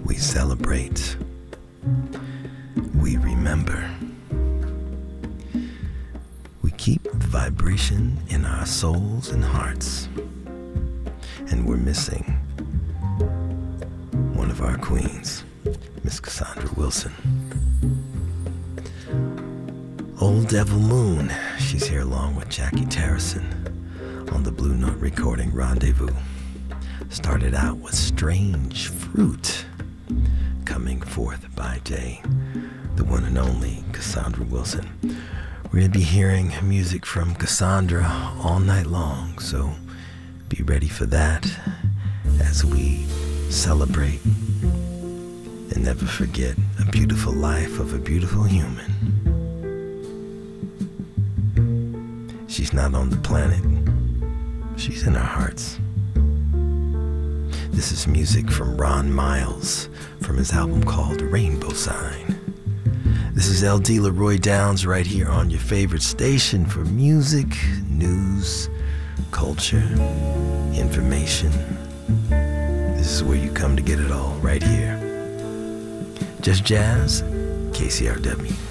We celebrate. We remember. We keep the vibration in our souls and hearts. And we're missing one of our queens, Miss Cassandra Wilson. Old Devil Moon, she's here along with Jackie Terrison on the Blue Note recording Rendezvous. Started out with Strange Fruit, coming forth by day, the one and only Cassandra Wilson. We're going to be hearing music from Cassandra all night long, so be ready for that as we celebrate and never forget a beautiful life of a beautiful human. She's not on the planet, she's in our hearts. This is music from Ron Miles from his album called Rainbow Sign. This is LD Leroy Downs right here on your favorite station for music, news, culture, information. This is where you come to get it all, right here. Just Jazz, KCRW.